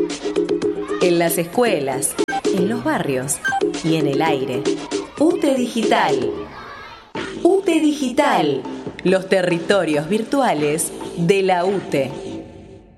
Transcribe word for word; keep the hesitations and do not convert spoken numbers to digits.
En las escuelas, en los barrios y en el aire. UTE Digital. UTE Digital. Los territorios virtuales de la UTE.